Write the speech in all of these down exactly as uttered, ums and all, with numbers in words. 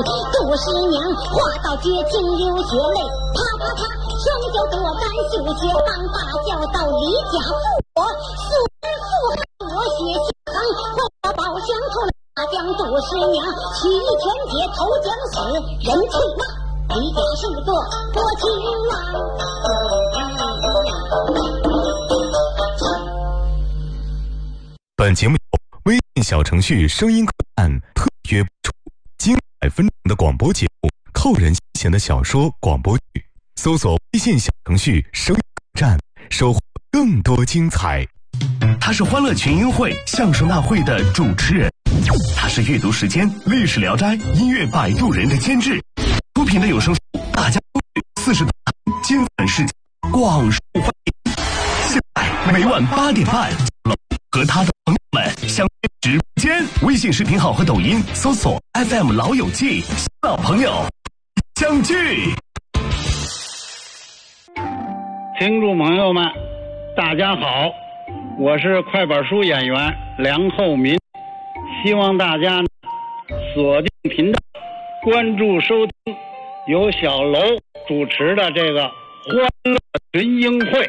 杜十娘话到绝境流血泪，啪啪啪，双脚多干绣鞋帮大叫到离家父我父儿父汉我血气横，为了宝相头大将杜十娘取天劫投江死，人气骂离家是个国亲王。 本节目由微信小程序声音客栈特约播出，精彩纷呈的广播节目，扣人心弦的小说广播剧，搜索微信小程序声音客栈，收获更多精彩。 他是欢乐群英会相声大会的主持人，他是阅读时间历史聊斋音乐摆渡人的监制，出品的有声书大家都四十多金粉世家广受欢迎。现在每晚八点半和他的朋友们相约直播间，微信视频号和抖音搜索 F M 老友记，老朋友相聚。 听众朋友们大家好，我是快板书演员梁厚民，希望大家锁定频道，关注收听由小楼主持的这个欢乐群英会。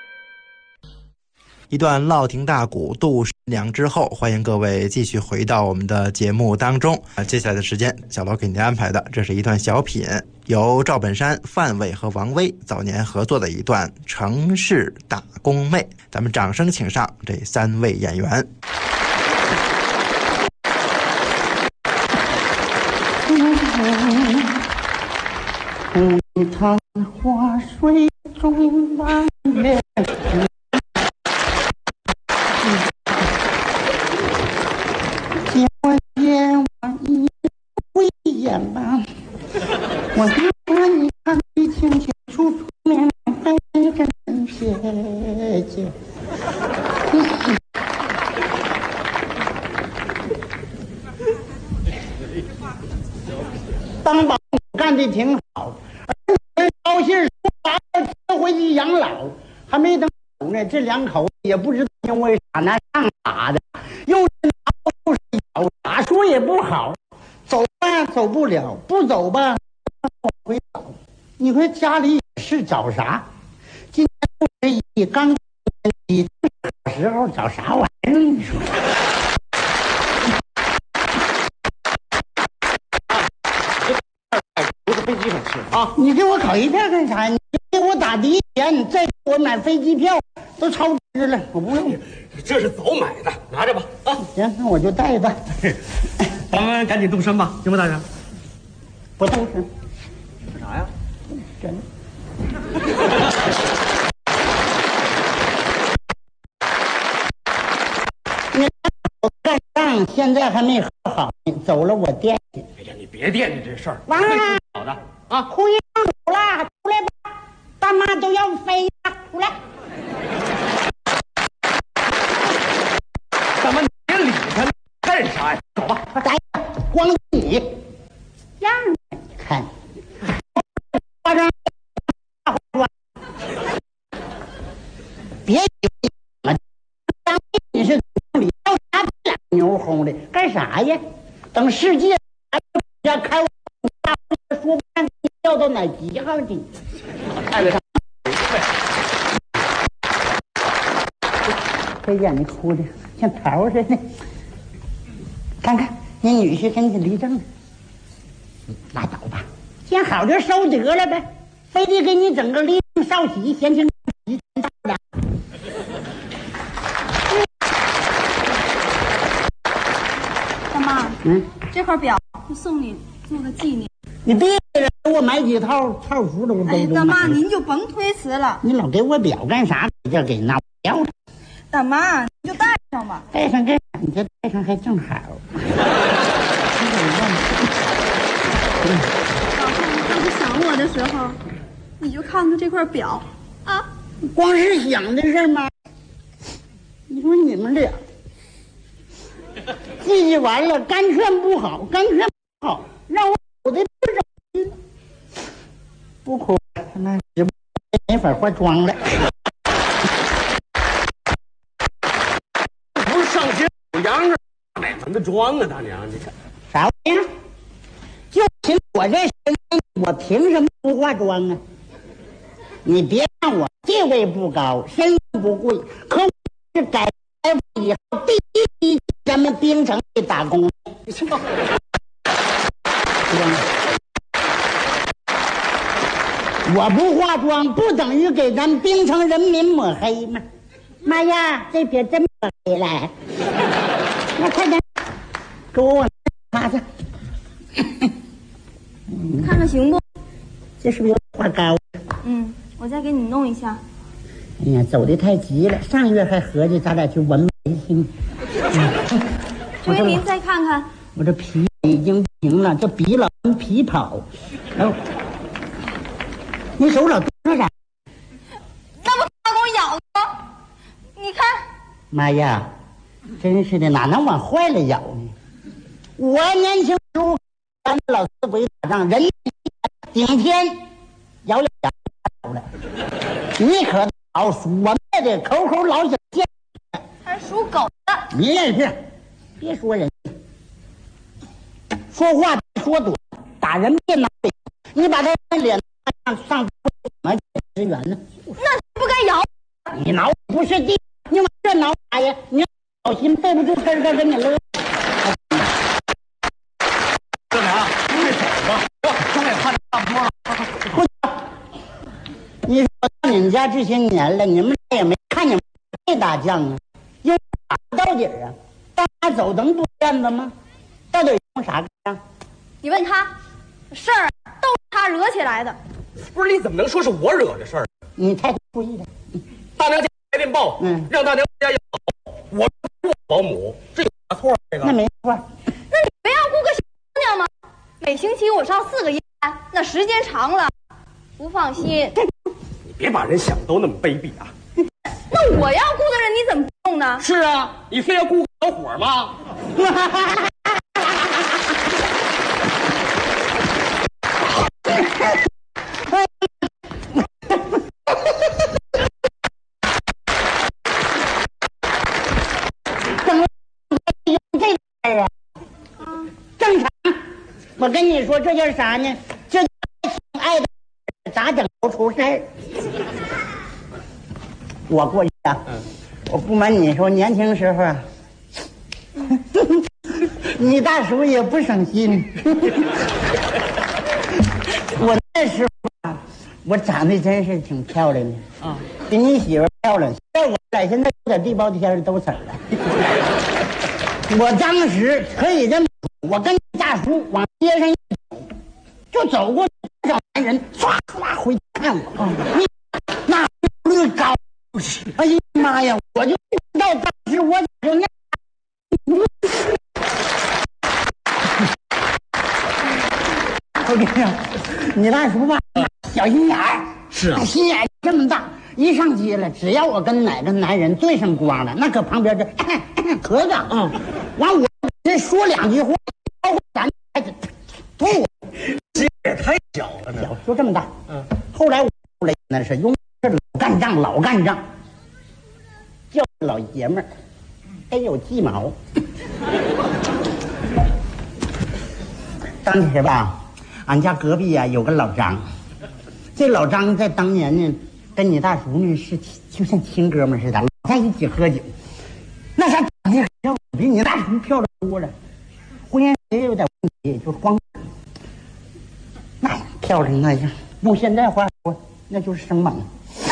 一段烙亭大鼓杜十娘之后，欢迎各位继续回到我们的节目当中。啊，接下来的时间，小楼给您安排的，这是一段小品，由赵本山、范伟和王威早年合作的一段《城市打工妹》。咱们掌声请上这三位演员。 红糖花水中满面见我见我一回眼吧，我看你看你清清楚楚面白跟撇姐，当保姆干的挺好，而且高兴说啥要接回去养老，还没等走呢，这两口子也不知道因为啥那上打的，又是拿又是咬，咋说也不好，走吧走不了，不走吧往回找。你说家里也是找啥？今年六十一，刚你时候找啥玩意儿？你说？ 飞机上吃啊！ 你给我烤一片干啥呀？你给我打第一钱，你再给我买飞机票，都超支了，我不用。 这是早买的，拿着吧啊！ 行，那我就带着。 咱们赶紧动身吧，行吗，大人？ 不动身。 干啥呀？ 真。你我干仗现在还没和好，走了我惦记。 哎呀，你别惦记这事儿。 完了， 好的啊， 空运上走了，出来吧，大妈都要飞了，出来。 大妈，你别理他，干啥呀？走吧， 来，光你样儿，你看，化妆，化妆，别以为我当你是总理，要啥脸牛哄的，干啥呀？等世界家开我大会说不看掉到哪级上去？ 看着他， 这眼睛哭的像桃似的。看看你女婿跟你离证了，拉倒吧，见好就收得了呗，非得给你整个离证少喜，闲情一天大的。 大妈， 嗯， 这块表就送你做个纪念。 你别给我买几套套服都哎，大妈您就甭推辞了。 你老给我表干啥？给这给那表。 大妈，你就戴上吧。 戴上这，你这戴上还正好。 早上要是想我的时候，你就看看这块表啊。 光是想的事吗？你说你们俩记记完了，干劝不好，干劝不好，让我我的不着不哭，那直播没法化妆了。 不是上街有洋人哪门子装啊，大娘？你看啥玩意儿？就凭我这身我凭什么不化妆啊？你别看我地位不高，身份不贵，可我是改革以后第一批咱们冰城去打工。我不化妆不等于给咱冰城人民抹黑吗？妈呀，这撇真抹黑了！那快点，给我往擦擦。 看看行不？ 这是不是有点高？ 嗯，我再给你弄一下。 哎呀，走得太急了，上月还合计咱俩去纹眉去。 这位您再看看， 我这皮已经不行了，这鼻老跟皮跑。然后，你手老盯着啥？ 那不怕给我咬吗？你看， 妈呀，真是的，哪能往坏了咬呢？我年轻时候跟老四鬼打仗，人顶天咬两牙走了。你可老属我妹的，口口老小贱， 还是属狗的。 你也是，别说人，说话别说短，打人别拿嘴，你把他脸上上怎么支援呢？ 那不该咬。 你挠不是地，你往这挠啥呀？你小心背不住根儿跟你勒。 这俩快走吧，咱俩看差不多了。 你说到你们家这些年了，你们也没看你们这打仗啊，用打到底儿啊？大家走能多面子吗？到底用啥干？ 你问他，事儿都是他惹起来的。 不是，你怎么能说是我惹的事儿？ 你太故意了。 大娘家来电报， 嗯， 让大娘家养我，我做保姆，这有啥错？这个那没错。 那你非要雇个小姑娘吗？每星期我上四个夜班，那时间长了，不放心。 你别把人想都那么卑鄙啊！ 那我要雇的人你怎么不用呢？ 是啊，你非要雇个小伙吗？ 正常，我跟你说，这叫啥呢？这爱的咋整都出事儿。我过去啊，我不瞒你说，年轻时候啊，你大叔也不省心。我那时候啊，我长得真是挺漂亮的啊，比你媳妇漂亮。在我俩现在有点地包天都死了。我当时可以这么说，我跟大叔往街上一走，就走过多少男人，唰唰回看我，你那率高，哎呀妈呀！我就不知道当时我就那，我跟你说，你大叔吧，小心眼儿， 是啊， 心眼这么大，一上街了，只要我跟哪个男人对上光了，那可旁边这咳嗽，嗯，完我这说两句话，包括咱孩子吐， 这也太小了呢， 就这么大。嗯，后来我出来那是用这老干仗，老干仗，叫老爷们儿，真有鸡毛。当时吧，俺家隔壁啊有个老张，这老张在当年呢，跟你大叔呢是就像亲哥们似的，老在一起喝酒。那啥长得要比你大叔漂亮多了，婚姻也有点问题，就是光那漂亮那样，用现在话说那就是生猛。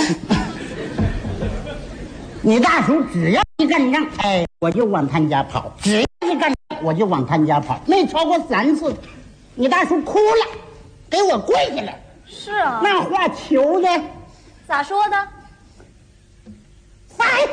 你大叔只要一干仗，哎，我就往他家跑；只要一干仗，我就往他家跑，没超过三次，你大叔哭了，给我跪下来。 是啊， 那话求的， 咋说的？ 哎，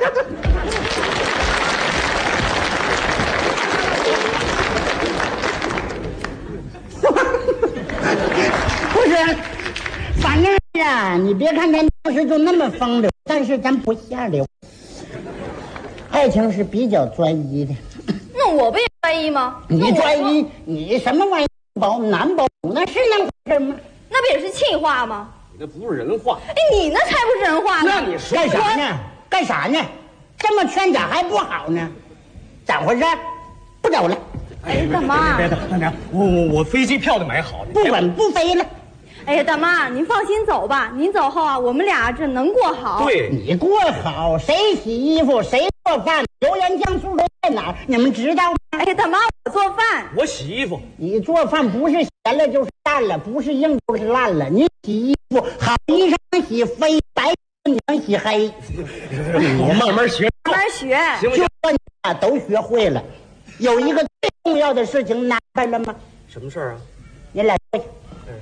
不是，反正是啊，你别看咱当时就那么风流，但是咱不下流。爱情是比较专一的。 那我不也专一吗？ 你专一，你什么玩意儿保男保姆，那是那回事吗？ 那不也是气话吗？ 你那不是人话。 哎，你那才不是人话呢！ 那你说干啥呢？干啥呢？这么劝咋还不好呢？咋回事？不走了。 哎，大妈， 别别，大娘，我我我飞机票都买好了， 不管不飞了。 哎呀，大妈，您放心走吧。您走后啊，我们俩这能过好。 对， 你过好，谁洗衣服，谁做饭，油盐酱醋都在哪儿？你们知道吗？ 哎呀，大妈，我做饭。 我洗衣服。 你做饭不是咸了就是淡了，不是硬就是烂了。你洗衣服，好衣裳能洗飞，白你能洗黑。 我慢慢学， 慢慢学。 行不行？ 就算你俩都学会了，有一个最重要的事情拿开了吗？ 什么事儿啊？ 你俩过去。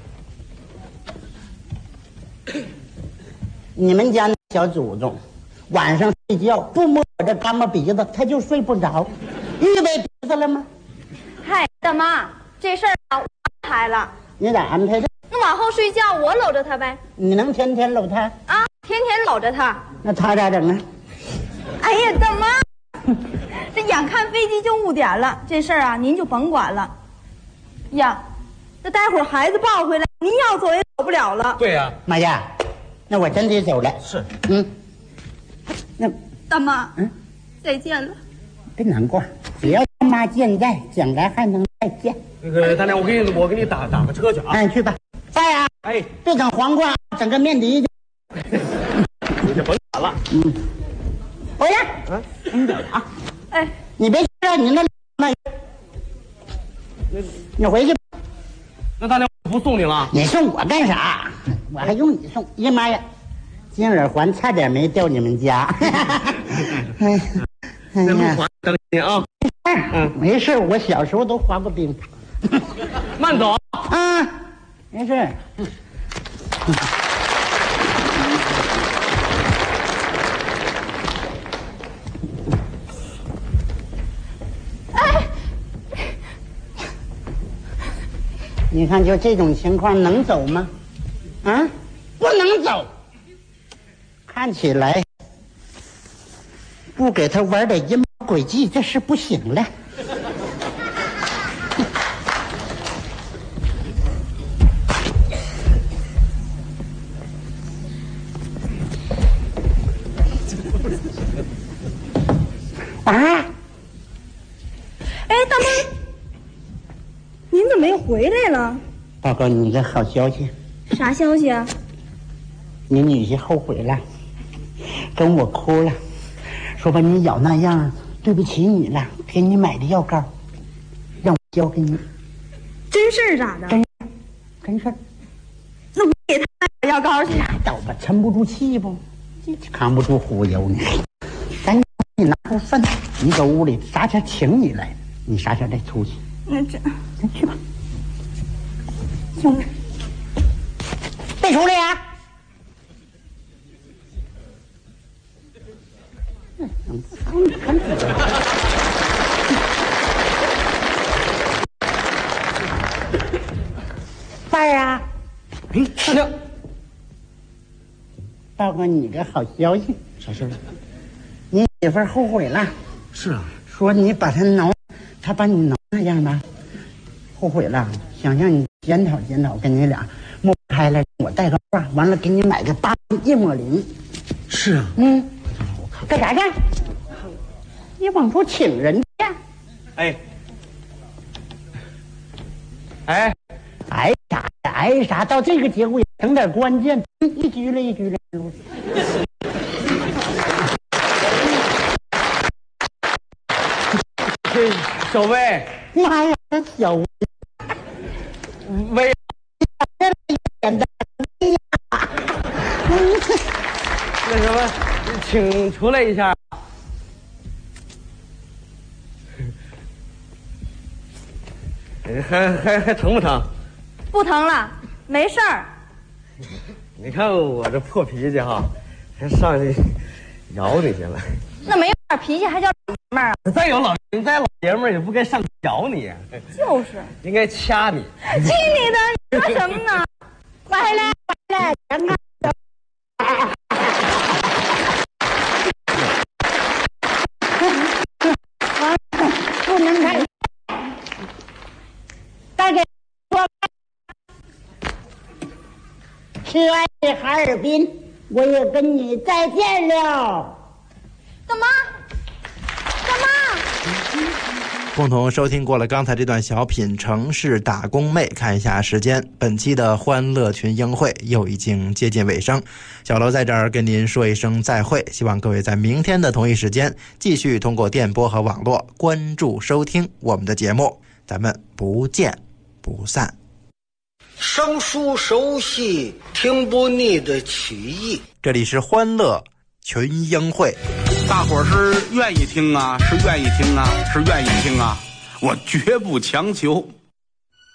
你们家那小祖宗晚上睡觉不摸我这干巴鼻子，他就睡不着。预备鼻子了吗？ 嗨，大妈，这事儿啊，我安排了。 你咋安排的？ 那往后睡觉，我搂着他呗。 你能天天搂他？ 啊，天天搂着他。 那他咋整啊？ 哎呀，大妈，这眼看飞机就误点了，这事儿啊，您就甭管了。呀，这待会儿孩子抱回来，您要走也走不了了。 对呀、啊， 妈呀，那我真得走了。 是， 嗯，那大妈， 嗯， 再见了。 别难过，只要他妈健在，将来还能再见。 那个大娘，我给你，我给你打打个车去啊。 哎，去吧。在啊， 哎， 别整黄瓜，整个面的去。 你就甭打了。 嗯，回来。嗯，你走啊。 哎， 你别让你那那，你回去吧。 那大娘我不送你了。 你送我干啥？我还用你送？呀妈呀，金耳环差点没掉你们家。哎，哎那路呀， 环当心啊。 嗯，没事，我小时候都滑过冰。 慢走。 啊，没事。你看，就这种情况能走吗？啊，不能走。看起来不给他玩点阴谋诡计，这是不行了。啊！ 哎，大妈，您怎么又回来了？ 报告你个好消息， 啥消息啊？ 你女婿后悔了，跟我哭了，说把你咬那样，对不起你了，给你买的药膏，让我交给你。 真事儿咋的？ 真真事儿。 那我给他买药膏去。 拉倒吧，沉不住气不，扛不住忽悠呢。赶紧你拿出粪，你搁屋里啥前请你来，你啥前再出去。 那这， 那去吧。兄弟，别出来呀！嗯，看看你。爸儿啊！ 嗯，大娘， 报告你个好消息。 啥事儿？ 你媳妇儿后悔了。 是啊， 说你把她挠，她把你挠那样吧，后悔了，想让你检讨检讨，跟你俩抹开了，我带个话，完了给你买个八叶抹灵。 是啊， 嗯，干啥去？你往出请人去。 哎，哎， 挨啥呀？挨啥？到这个节骨眼整点关键，一拘了一拘了。 这小薇， 妈呀，这小薇， 薇， 演的， 那什么，请出来一下。还还还疼不疼？ 不疼了，没事儿。 你看我这破脾气哈，还上去咬你去了。 那没有点脾气还叫老爷们儿啊？ 再有老你再老爷们儿也不该上去咬你， 就是， 应该掐你。 去你的！你说什么呢？ 回来回来，赶快。不能太。大家说，亲爱的哈尔滨，我也跟你再见了。 大妈，大妈。 共同收听过了刚才这段小品《城市打工妹》，看一下时间，本期的欢乐群英会又已经接近尾声。小楼在这儿跟您说一声再会，希望各位在明天的同一时间继续通过电波和网络关注收听我们的节目，咱们不见不散。 生疏熟悉，听不腻的曲艺。 这里是欢乐群英会。 大伙儿是愿意听啊，是愿意听啊，是愿意听啊，我绝不强求。